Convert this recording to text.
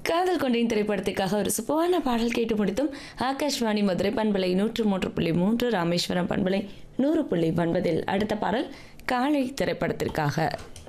காதல் கொண்டேன் திரைப்படத்துக்காக ஒரு சூப்பரான பாடல் கேட்டு முடித்தும் ஆகாஷ்வாணி மதுரை பண்பலை 103.3 ராமேஸ்வரம் பண்பலை 100.9 அடுத்த பாடல் காளை திரைப்படத்திற்காக.